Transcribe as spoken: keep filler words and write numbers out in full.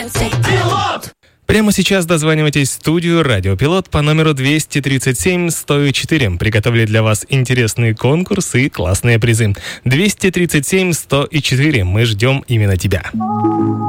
Пилот! Прямо сейчас дозванивайтесь в студию «Радио Пилот» по номеру двести тридцать семь сто четыре. Приготовили для вас интересный конкурс и классные призы. двести тридцать семь сто четыре. Мы ждем именно тебя.